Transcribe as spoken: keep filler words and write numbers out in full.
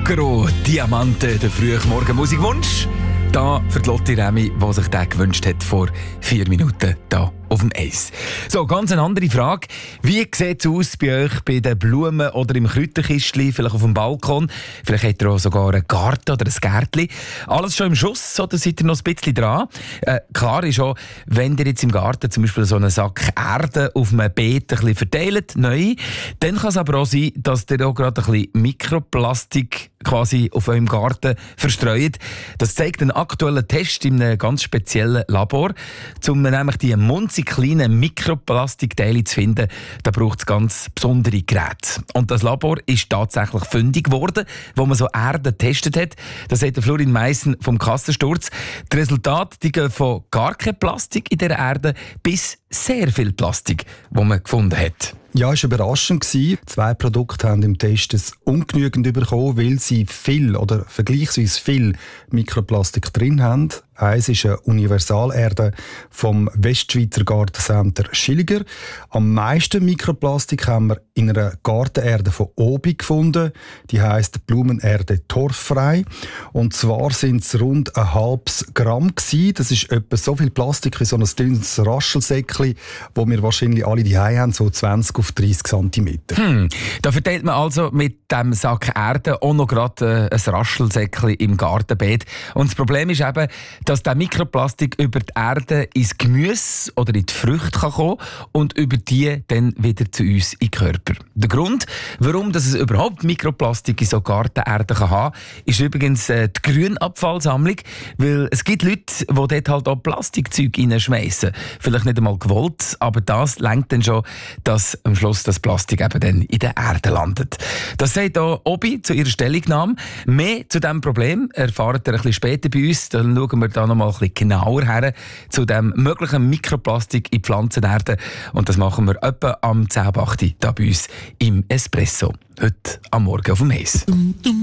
Zucchero, Diamante, der frühe Morgenmusikwunsch. Da für die Lotti Remi, die sich den gewünscht hat vor vier Minuten da auf dem Eis. So, ganz eine andere Frage. Wie sieht es aus bei euch bei den Blumen oder im Kräuterkistchen, vielleicht auf dem Balkon? Vielleicht habt ihr auch sogar einen Garten oder ein Gärtchen. Alles schon im Schuss oder seid ihr noch ein bisschen dran? Äh, klar ist auch, wenn ihr jetzt im Garten zum Beispiel so einen Sack Erde auf einem Beet ein bisschen verteilt, neu, dann kann es aber auch sein, dass ihr auch gerade ein bisschen Mikroplastik quasi auf eurem Garten verstreut. Das zeigt ein aktueller Test in einem ganz speziellen Labor. Um nämlich die munzig kleinen Mikroplastikteile zu finden, da braucht es ganz besondere Geräte. Und das Labor ist tatsächlich fündig geworden, wo man so Erde getestet hat. Das sagt der Florin Meissen vom Kassensturz. Die Resultate die gehen von gar kein Plastik in der Erde bis sehr viel Plastik, das man gefunden hat. Ja, es war überraschend. Zwei Produkte haben im Test es ungenügend bekommen, weil sie viel oder vergleichsweise viel Mikroplastik drin haben. Eins ist eine Universalerde vom Westschweizer Gartencenter Schilliger. Am meisten Mikroplastik haben wir in einer Gartenerde von Obi gefunden. Die heisst Blumenerde torffrei. Und zwar sind es rund ein halbes Gramm gewesen. Das ist etwa so viel Plastik wie so ein dünnes Raschelsäckchen, wo wir wahrscheinlich alle die haben, so zwanzig auf dreißig Zentimeter. Hm. Da verteilt man also mit dem Sack Erde auch noch gerade äh, ein Raschelsäckchen im Gartenbeet. Und das Problem ist eben, dass der Mikroplastik über die Erde ins Gemüse oder in die Früchte kann kommen und über die dann wieder zu uns in den Körper. Der Grund, warum dass es überhaupt Mikroplastik in so Gartenerde kann haben, ist übrigens äh, die Grünabfallsammlung, weil es gibt Leute, die dort halt auch Plastikzeug reinschmeissen. Vielleicht nicht einmal gewollt, aber das lenkt dann schon, dass am Schluss das Plastik eben dann in der Erde landet. Das sagt auch Obi zu ihrer Stellungnahme. Mehr zu diesem Problem erfahrt ihr ein bisschen später bei uns. Dann schauen wir da noch mal ein bisschen genauer her zu dem möglichen Mikroplastik in Pflanzenerde. Und das machen wir etwa am zehn Uhr acht hier bei uns im Espresso. Heute am Morgen auf dem Eis.